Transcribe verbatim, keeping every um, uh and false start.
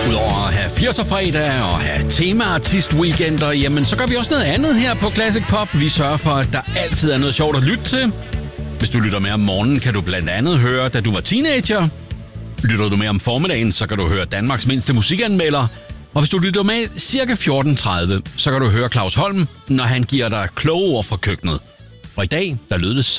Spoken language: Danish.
Udover at have firser-fredag og have tema-artist-weekender, jamen så gør vi også noget andet her på Classic Pop. Vi sørger for, at der altid er noget sjovt at lytte til. Hvis du lytter med om morgenen, kan du blandt andet høre, da du var teenager. Lytter du med om formiddagen, så kan du høre Danmarks mindste musikanmelder. Og hvis du lytter med cirka fjorten tredive, så kan du høre Claus Holm, når han giver dig kloge ord fra køkkenet. Og i dag, der lød det